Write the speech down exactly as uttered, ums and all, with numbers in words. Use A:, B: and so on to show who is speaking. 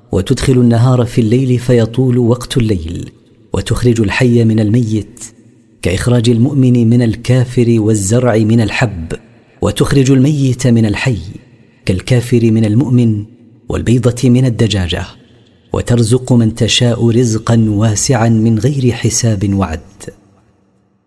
A: وتدخل النهار في الليل فيطول وقت الليل، وتخرج الحي من الميت كإخراج المؤمن من الكافر والزرع من الحب، وتخرج الميت من الحي كالكافر من المؤمن والبيضة من الدجاجة، وترزق من تشاء رزقا واسعا من غير حساب وعد.